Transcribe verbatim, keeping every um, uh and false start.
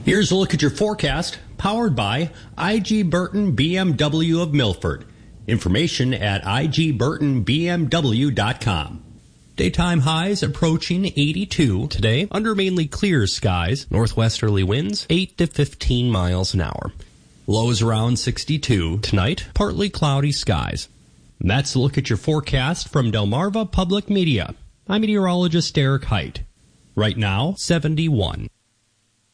Here's a look at your forecast, powered by I G Burton B M W of Milford. Information at I G burton B M W dot com. Daytime highs approaching eighty-two today under mainly clear skies. Northwesterly winds eight to fifteen miles an hour. Lows around sixty-two tonight. Partly cloudy skies. And that's a look at your forecast from Delmarva Public Media. I'm meteorologist Derek Height. Right now, seventy-one.